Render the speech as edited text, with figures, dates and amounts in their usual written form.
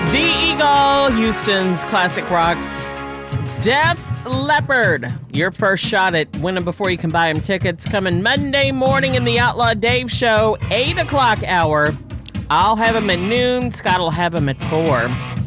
The Eagle, Houston's classic rock. Def Leppard, your first shot at winning before you can buy them tickets, coming Monday morning in the Outlaw Dave Show, 8 o'clock hour. I'll have them at noon. Scott will have them at 4.